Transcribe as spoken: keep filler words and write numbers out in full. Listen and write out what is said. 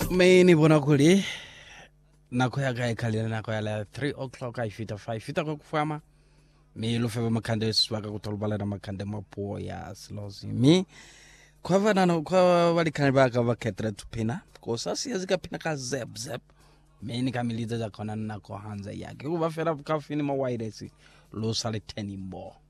Maini bona kuli nako ya ga ikhalina nako ya la three o'clock ai fita five fita go kufama mi lo feva makhande swaka go tolbala na makhande mapuo ya slozi mi kwa vana no kwa walikhani ba ka ba ketra tupina ko sasi yazika pina ka zep zep meni kamiliza za kona nako hanza yake go ba fera ka fini ma wireless lo sale tenimbo